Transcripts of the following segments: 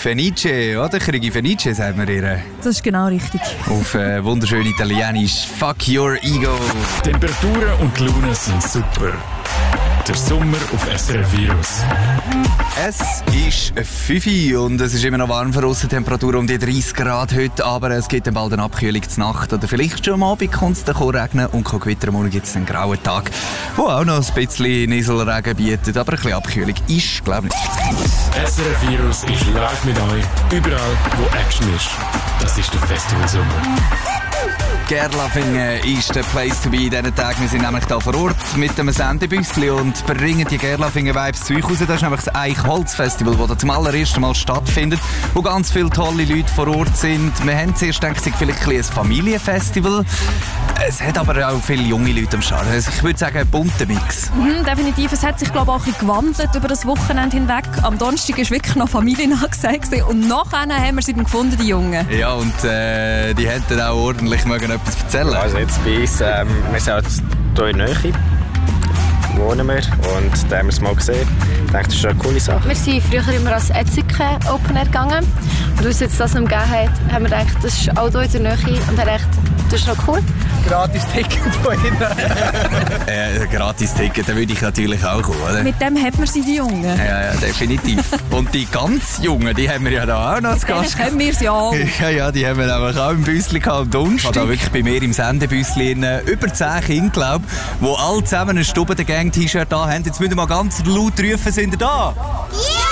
Fenice, oder? Kriege Fenice, sagt man ihr. Das ist genau richtig. Auf wunderschön Italienisch. Fuck your ego. Temperaturen und die Laune sind super. Der Sommer auf SRF Virus. Es ist 5 Uhr und es ist immer noch warm für aussen, Temperatur um die 30 Grad heute, aber es gibt dann bald eine Abkühlung zur Nacht oder vielleicht schon am Abend kommt es dann regnen und gewittern. Morgen gibt es einen grauen Tag, der auch noch ein bisschen Nieselregen bietet, aber ein bisschen Abkühlung ist, glaube ich, nicht. SRF Virus ist live mit euch, überall wo Action ist. Das ist der Festival Sommer. Gerlafingen ist der Place to be in diesen Tagen. Wir sind nämlich hier vor Ort mit einem Sendebüsschen und bringen die Gerlafingen-Vibes zu euch raus. Das ist nämlich das Eichholz-Festival, das zum allerersten Mal stattfindet, wo ganz viele tolle Leute vor Ort sind. Wir haben zuerst gedacht, es ist vielleicht ein Familienfestival. Es hat aber auch viele junge Leute am Start. Also ich würde sagen, ein bunter Mix. Definitiv. Es hat sich, glaube ich, auch ein bisschen gewandelt über das Wochenende hinweg. Am Donnerstag war wirklich noch Familienangesagt und nachher haben wir sie dann gefunden, die Jungen. Ja, und die hätten auch ordentlich etwas erzählen. Also jetzt bei uns, wir sind halt hier in der Nähe, wohnen wir und da haben wir es mal gesehen. Ich denke, das ist eine coole Sache. Wir sind früher immer als Etzike Open Air gegangen und weil es jetzt das nicht gegeben hat, haben wir gedacht, das ist auch hier in der Nähe und haben gedacht, das ist noch cool. Gratis-Ticket von Ihnen. Gratis-Ticket, da würde ich natürlich auch kommen, oder? Mit dem hat man sie, die Jungen. Ja, definitiv. Und die ganz Jungen, die haben wir ja da auch noch als Gast. Haben wir sie auch. Ja, die haben wir nämlich auch im Büsschen gehabt am Donnerstag. Ich habe da wirklich bei mir im Sendebüsschen über 10 Kinder, glaube ich, die alle zusammen ein Stube der Gang-T-Shirt da haben. Jetzt müssen wir mal ganz laut rufen, sind ihr da? Ja!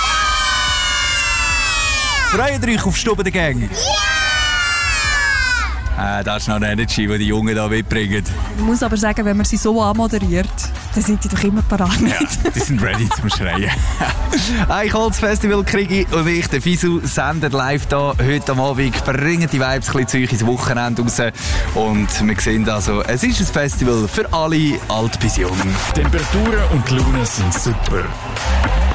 Freut ihr euch auf Stube der Gang? Das ist noch eine Energy, die die Jungen hier mitbringen. Ich muss aber sagen, wenn man sie so anmoderiert, dann sind die doch immer parat. Ja, die sind ready zum Schreien. Eichholz-Festival kriege ich und ich, der Fisu, senden live hier heute am Abend, bringen die Vibes ein bisschen zu euch ins Wochenende raus. Und wir sehen also, es ist ein Festival für alle, alt bis jung. Temperaturen und die Laune sind super.